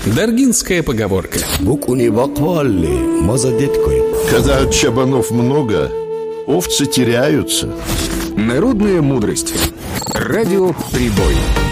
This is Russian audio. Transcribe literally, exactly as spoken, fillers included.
Даргинская поговорка. Когда чабанов много, овцы теряются. Народная мудрость. Радио «Прибой».